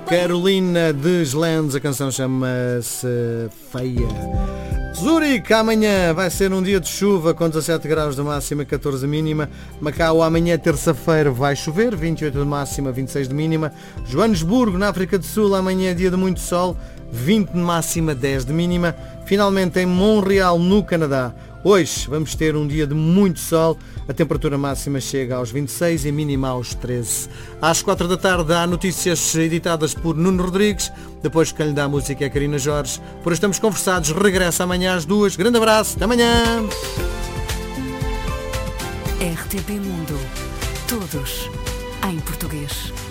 Carolina Deslandes, a canção chama-se Feia. Zurique, amanhã vai ser um dia de chuva com 17 graus de máxima, 14 de mínima. Macau, amanhã terça-feira vai chover, 28 de máxima, 26 de mínima. Joanesburgo, na África do Sul, amanhã é dia de muito sol, 20 de máxima, 10 de mínima. Finalmente em Montreal, no Canadá, hoje vamos ter um dia de muito sol, a temperatura máxima chega aos 26 e a mínima aos 13. Às 4 da tarde há notícias editadas por Nuno Rodrigues, depois quem lhe dá a música é a Karina Jorge. Por hoje estamos conversados, regressa amanhã às 2. Grande abraço, até amanhã! RTP Mundo, todos em português.